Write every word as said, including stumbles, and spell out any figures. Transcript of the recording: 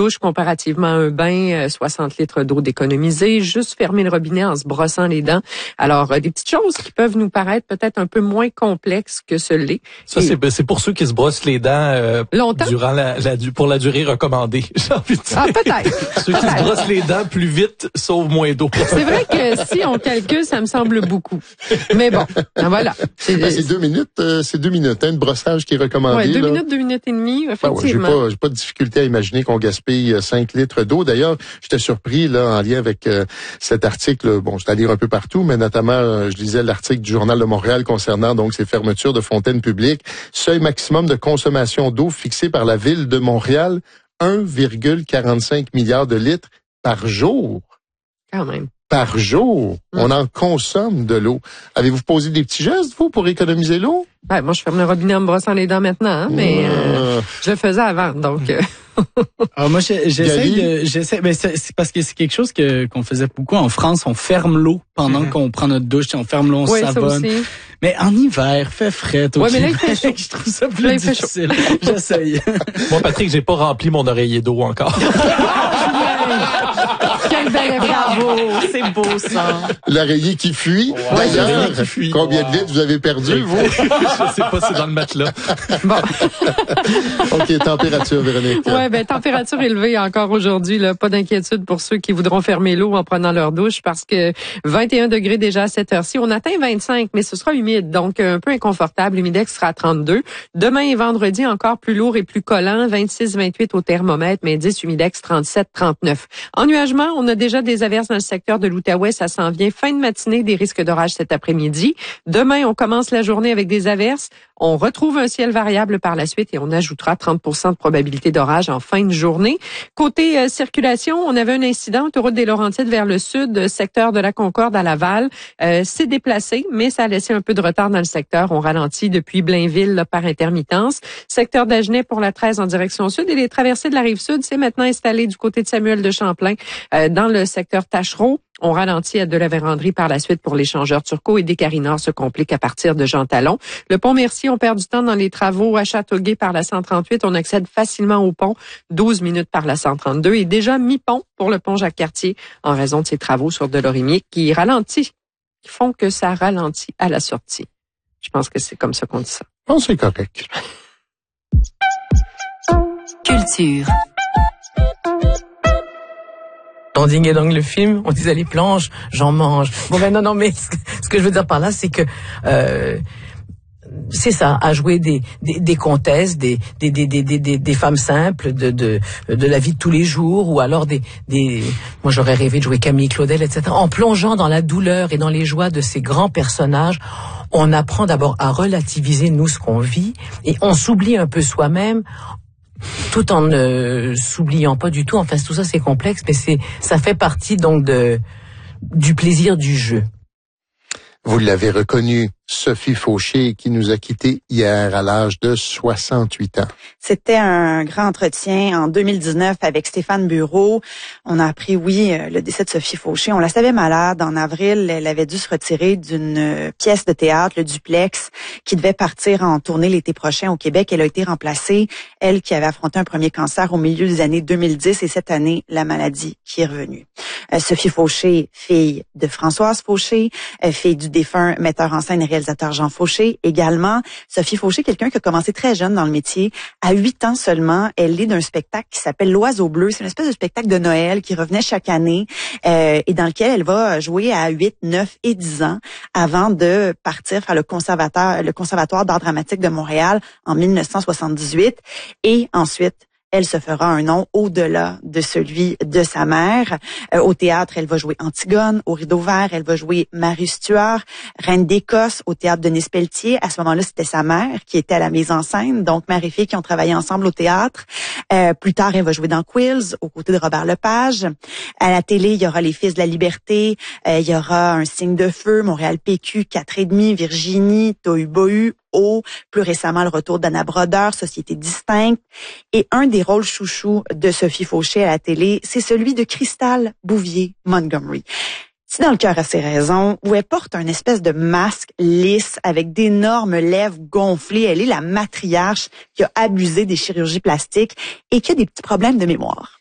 douche comparativement à un bain, soixante litres d'eau d'économiser, juste fermer le robinet en se brossant les dents. Alors, des petites choses qui peuvent nous paraître peut-être un peu moins complexes que ce l'est. Ça, Et... c'est, c'est pour ceux qui se brossent les dents euh, longtemps durant la, la, pour la durée recommandée, j'ai envie de dire. Ah, peut-être. Ceux qui se brossent les dents plus vite sauvent moins d'eau. C'est vrai que si on calcule, ça me semble beaucoup. Mais bon, ben voilà. C'est, ben, c'est deux minutes, euh, c'est deux minutes, hein, de brossage qui est recommandé. Ouais, deux là. minutes, deux minutes et demie, effectivement. Ben ouais, j'ai pas, j'ai pas de difficulté à imaginer qu'on gaspille cinq litres d'eau. D'ailleurs, j'étais surpris là en lien avec euh, cet article. Bon, je suis allé lire un peu partout, mais notamment, euh, je lisais l'article du Journal de Montréal concernant donc ces fermetures de fontaines publiques. Seuil maximum de consommation d'eau fixé par la ville de Montréal, un virgule quarante-cinq milliard de litres par jour. Quand même. Par jour. Mm. On en consomme de l'eau. Avez-vous posé des petits gestes, vous, pour économiser l'eau? Ben, moi, je ferme le robinet en me brossant les dents maintenant, hein, mais euh, je le faisais avant, donc... Euh... Alors moi, j'essaie de, j'essaie, mais c'est, c'est parce que c'est quelque chose que qu'on faisait beaucoup en France. On ferme l'eau pendant mm-hmm. qu'on prend notre douche, on ferme l'eau, on oui, savonne. Mais en hiver, fait frais. Ouais, mais là il fait chaud. Je trouve ça plus là, difficile. J'essaye. Moi, Patrick, j'ai pas rempli mon oreiller d'eau encore. Quel bel bravo, c'est beau ça. L'oreiller qui fuit. Ouais, d'ailleurs, qui fuit. Combien wow. de litres vous avez perdu, vous? Je sais pas, c'est dans le matelas. Bon. OK, température, Véronique. Ouais, ben température élevée encore aujourd'hui, là, pas d'inquiétude pour ceux qui voudront fermer l'eau en prenant leur douche parce que vingt et un degrés déjà à cette heure-ci. On atteint vingt-cinq, mais ce sera humide, donc un peu inconfortable. L'humidex sera à trente-deux. Demain et vendredi, encore plus lourd et plus collant, vingt-six vingt-huit au thermomètre, mais indice humidex trente-sept trente-neuf. Ennuagement, on a déjà des averses dans le secteur de l'Outaouais, ça s'en vient. Fin de matinée, des risques d'orage cet après-midi. Demain, on commence la journée avec des averses. On retrouve un ciel variable par la suite et on ajoutera trente pour cent de probabilité d'orage en fin de journée. Côté euh, circulation, on avait un incident, autoroute des Laurentides vers le sud, secteur de la Concorde à Laval. Euh, c'est déplacé, mais ça a laissé un peu de retard dans le secteur. On ralentit depuis Blainville là, par intermittence. Secteur d'Agenais pour la treize en direction sud et les traversées de la Rive-Sud, c'est maintenant installé du côté de Samuel de Champlain euh, dans le secteur Tachereau. On ralentit à de la Vérandrie par la suite pour l'échangeur Turcot et Descarinards se complique à partir de Jean Talon. Le pont Mercier, on perd du temps dans les travaux à Châteauguay par la cent trente-huit. On accède facilement au pont, douze minutes par la cent trente-deux et déjà mi-pont pour le pont Jacques-Cartier en raison de ses travaux sur Delorimier qui ralentit, qui font que ça ralentit à la sortie. Je pense que c'est comme ça qu'on dit ça. Oh, c'est correct. Culture. On dit donc le film, on disait les planches, j'en mange. Bon ben non, non, mais ce que je veux dire par là, c'est que euh, c'est ça, à jouer des des, des comtesses, des des, des des des des femmes simples de de de la vie de tous les jours, ou alors des des. Moi, j'aurais rêvé de jouer Camille Claudel, et cetera. En plongeant dans la douleur et dans les joies de ces grands personnages, on apprend d'abord à relativiser nous ce qu'on vit et on s'oublie un peu soi-même. Tout en ne s'oubliant pas du tout. Enfin, tout ça, c'est complexe, mais c'est, ça fait partie donc de, du plaisir du jeu. Vous l'avez reconnu, Sophie Fauché, qui nous a quittés hier à l'âge de soixante-huit ans. C'était un grand entretien en deux mille dix-neuf avec Stéphane Bureau. On a appris, oui, le décès de Sophie Fauché. On la savait malade. En avril, elle avait dû se retirer d'une pièce de théâtre, le Duplex, qui devait partir en tournée l'été prochain au Québec. Elle a été remplacée, elle qui avait affronté un premier cancer au milieu des années deux mille dix et cette année, la maladie qui est revenue. Euh, Sophie Fauché, fille de Françoise Fauché, euh, fille du défunt metteur en scène et réalisateur Jean Fauché également. Sophie Fauché, quelqu'un qui a commencé très jeune dans le métier. À huit ans seulement, elle est d'un spectacle qui s'appelle L'Oiseau Bleu. C'est une espèce de spectacle de Noël qui revenait chaque année euh, et dans lequel elle va jouer à huit, neuf et dix ans avant de partir faire le conservateur, le Conservatoire d'art dramatique de Montréal en mille neuf cent soixante-dix-huit et ensuite elle se fera un nom au-delà de celui de sa mère. Euh, au théâtre, elle va jouer Antigone. Au Rideau Vert, elle va jouer Marie Stuart. Reine d'Écosse, au théâtre Denis Pelletier. À ce moment-là, c'était sa mère qui était à la mise en scène. Donc, mère et fille qui ont travaillé ensemble au théâtre. Euh, plus tard, elle va jouer dans Quills, aux côtés de Robert Lepage. À la télé, il y aura Les Fils de la Liberté. Euh, il y aura Un signe de feu, Montréal P Q, quatre et demi, Virginie, Tohu Bohu. Oh, plus récemment, le retour d'Anna Brodeur, Société distincte. Et un des rôles chouchous de Sophie Fauché à la télé, c'est celui de Cristal Bouvier Montgomery. C'est dans le cœur à ses raisons, où elle porte un espèce de masque lisse avec d'énormes lèvres gonflées. Elle est la matriarche qui a abusé des chirurgies plastiques et qui a des petits problèmes de mémoire.